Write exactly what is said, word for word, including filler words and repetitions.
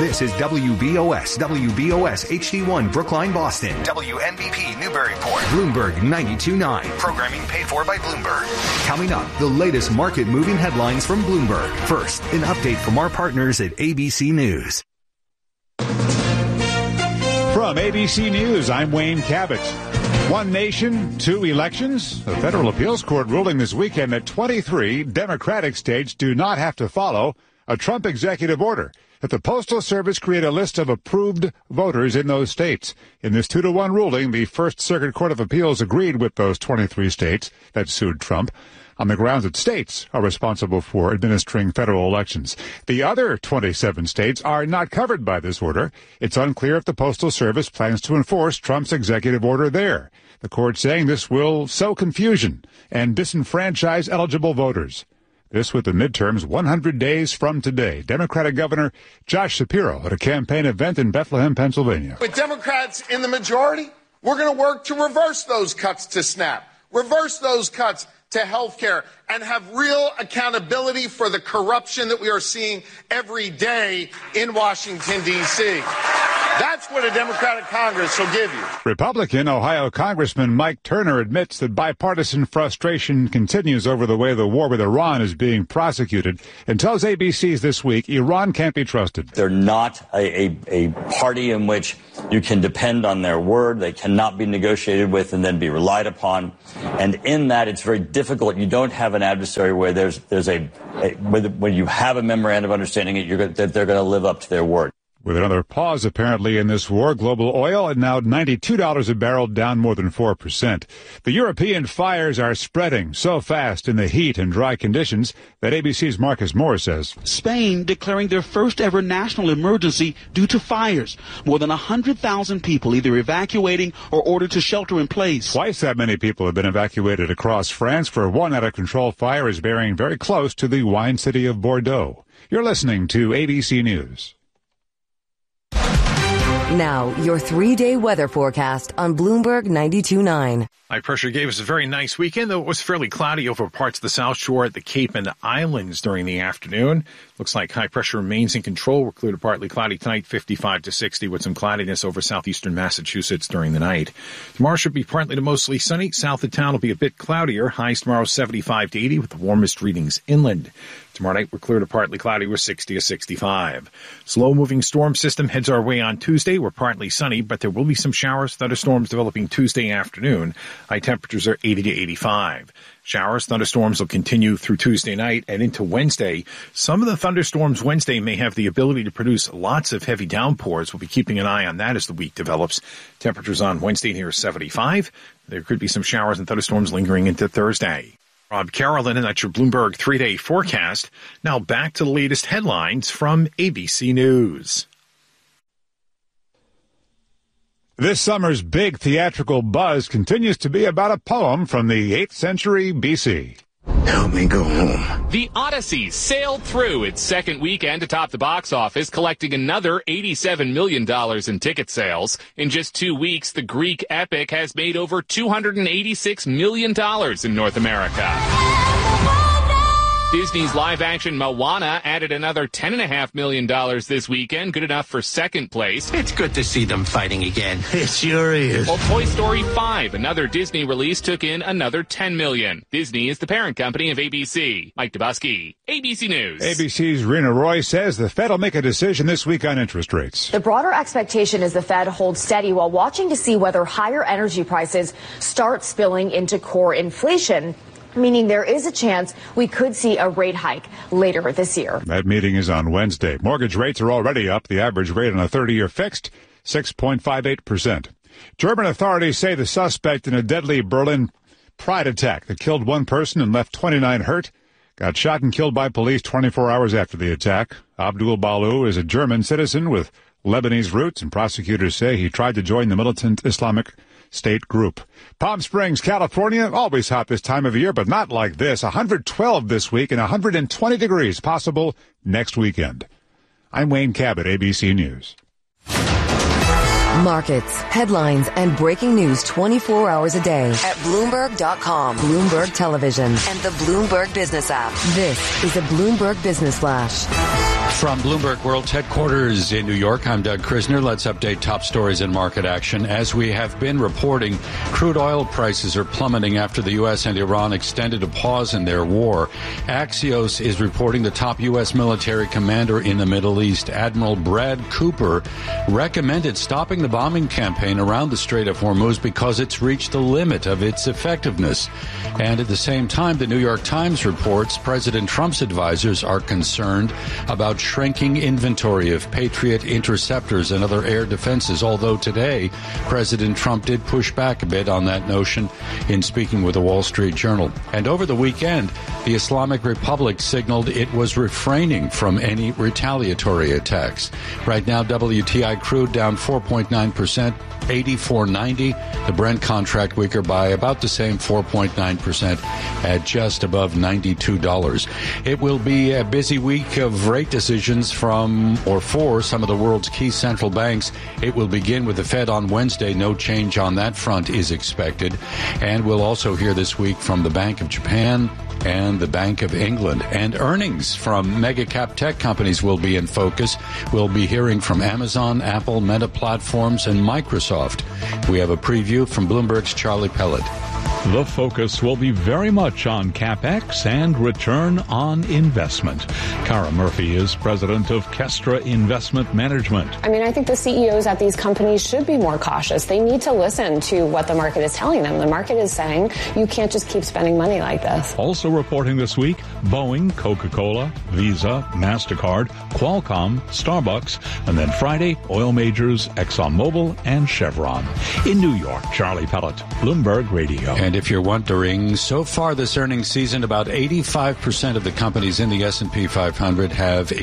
This is W B O S, W B O S H D one, Brookline, Boston. W N B P, Newburyport. Bloomberg ninety-two point nine. Programming paid for by Bloomberg. Coming up, the latest market-moving headlines from Bloomberg. First, an update from our partners at A B C News. From A B C News, I'm Wayne Cabot. One nation, two elections. The Federal Appeals Court ruling this weekend that twenty-three Democratic states do not have to follow a Trump executive order that the Postal Service create a list of approved voters in those states. In this two to one ruling, the First Circuit Court of Appeals agreed with those twenty-three states that sued Trump on the grounds that states are responsible for administering federal elections. The other twenty-seven states are not covered by this order. It's unclear if the Postal Service plans to enforce Trump's executive order there. The court saying this will sow confusion and disenfranchise eligible voters. This with the midterms one hundred days from today. Democratic Governor Josh Shapiro at a campaign event in Bethlehem, Pennsylvania. With Democrats in the majority, we're going to work to reverse those cuts to SNAP, reverse those cuts to health care, and have real accountability for the corruption that we are seeing every day in Washington, D C That's what a Democratic Congress will give you. Republican Ohio Congressman Mike Turner admits that bipartisan frustration continues over the way the war with Iran is being prosecuted and tells A B C's This Week Iran can't be trusted. They're not a, a, a party in which you can depend on their word. They cannot be negotiated with and then be relied upon. And in that, it's very difficult. You don't have an adversary where there's there's a, a when you have a memorandum of understanding it, you're going, that they're going to live up to their word. With another pause, apparently, in this war, global oil at now ninety-two dollars a barrel, down more than four percent. The European fires are spreading so fast in the heat and dry conditions that A B C's Marcus Moore says. Spain declaring their first ever national emergency due to fires. More than one hundred thousand people either evacuating or ordered to shelter in place. Twice that many people have been evacuated across France, for one out-of-control fire is bearing very close to the wine city of Bordeaux. You're listening to A B C News. Now, your three-day weather forecast on Bloomberg ninety-two point nine. High pressure gave us a very nice weekend, though it was fairly cloudy over parts of the South Shore at the Cape and Islands during the afternoon. Looks like high pressure remains in control. We're clear to partly cloudy tonight, fifty-five to sixty, with some cloudiness over southeastern Massachusetts during the night. Tomorrow should be partly to mostly sunny. South of town will be a bit cloudier. Highs tomorrow seventy-five to eighty, with the warmest readings inland. Tomorrow night, we're clear to partly cloudy with sixty to sixty-five. Slow-moving storm system heads our way on Tuesday. We're partly sunny, but there will be some showers, thunderstorms developing Tuesday afternoon. High temperatures are eighty to eighty-five. Showers, thunderstorms will continue through Tuesday night and into Wednesday. Some of the thunderstorms Wednesday may have the ability to produce lots of heavy downpours. We'll be keeping an eye on that as the week develops. Temperatures on Wednesday near seventy-five. There could be some showers and thunderstorms lingering into Thursday. Rob Carolyn, and that's your Bloomberg three-day forecast. Now back to the latest headlines from A B C News. This summer's big theatrical buzz continues to be about a poem from the eighth century B C. Help me go home. The Odyssey sailed through its second weekend atop the box office, collecting another eighty-seven million dollars in ticket sales. In just two weeks, the Greek epic has made over two hundred eighty-six million dollars in North America. Disney's live-action Moana added another ten point five million dollars this weekend, good enough for second place. It's good to see them fighting again. It sure is. Well, Toy Story five, another Disney release, took in another ten million dollars. Disney is the parent company of A B C. Mike Dubusky, A B C News. A B C's Rena Roy says the Fed will make a decision this week on interest rates. The broader expectation is the Fed holds steady while watching to see whether higher energy prices start spilling into core inflation, meaning there is a chance we could see a rate hike later this year. That meeting is on Wednesday. Mortgage rates are already up. The average rate on a thirty-year fixed, six point five eight percent. German authorities say the suspect in a deadly Berlin Pride attack that killed one person and left twenty-nine hurt got shot and killed by police twenty-four hours after the attack. Abdul Balu is a German citizen with Lebanese roots, and prosecutors say he tried to join the militant Islamic State group. Palm Springs, California, always hot this time of year, but not like this. one hundred twelve this week and one hundred twenty degrees possible next weekend. I'm Wayne Cabot, A B C News. Markets, headlines, and breaking news twenty-four hours a day at Bloomberg dot com, Bloomberg Television, and the Bloomberg Business app. This is a Bloomberg Business Flash. From Bloomberg World Headquarters in New York, I'm Doug Krisner. Let's update top stories in market action. As we have been reporting, crude oil prices are plummeting after the U S and Iran extended a pause in their war. Axios is reporting the top U S military commander in the Middle East, Admiral Brad Cooper, recommended stopping the bombing campaign around the Strait of Hormuz because it's reached the limit of its effectiveness. And at the same time, the New York Times reports President Trump's advisors are concerned about shrinking inventory of Patriot interceptors and other air defenses, although today President Trump did push back a bit on that notion in speaking with the Wall Street Journal. And over the weekend, the Islamic Republic signaled it was refraining from any retaliatory attacks. Right now, W T I crude down four point nine percent, eighty-four ninety. The Brent contract weaker by about the same, four point nine percent at just above ninety-two dollars. It will be a busy week of rate decisions from or for some of the world's key central banks. It will begin with the Fed on Wednesday. No change on that front is expected. And we'll also hear this week from the Bank of Japan and the Bank of England. And earnings from mega-cap tech companies will be in focus. We'll be hearing from Amazon, Apple, Meta Platforms, and Microsoft. We have a preview from Bloomberg's Charlie Pellet. The focus will be very much on CapEx and return on investment. Cara Murphy is president of Kestra Investment Management. I mean, I think the C E Os at these companies should be more cautious. They need to listen to what the market is telling them. The market is saying you can't just keep spending money like this. Also reporting this week, Boeing, Coca-Cola, Visa, MasterCard, Qualcomm, Starbucks, and then Friday, oil majors ExxonMobil and Chevron. In New York, Charlie Pellet, Bloomberg Radio. And if you're wondering, so far this earnings season, about eighty-five percent of the companies in the S and P five hundred have